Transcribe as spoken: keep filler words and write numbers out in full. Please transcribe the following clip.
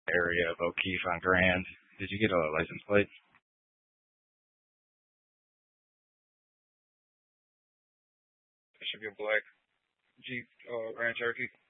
area of O'Keefe on Grand. Did you get a license plate? It should be a black Jeep uh, Grand Cherokee.